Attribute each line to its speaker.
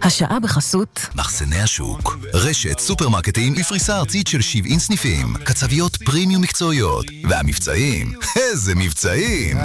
Speaker 1: השעה בחסות
Speaker 2: מחסני השוק, רשת סופרמרקטים בפריסה ארצית של 70 סניפים, קצביות פרימיום מקצועיות, והמבצעים, איזה מבצעים!